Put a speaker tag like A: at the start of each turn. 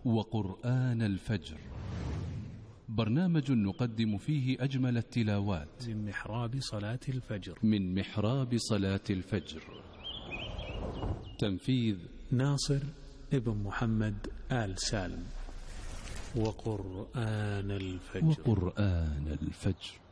A: وقرآن الفجر، برنامج نقدم فيه أجمل التلاوات
B: من محراب صلاة الفجر.
A: تنفيذ
B: ناصر ابن محمد آل سالم. وقرآن الفجر.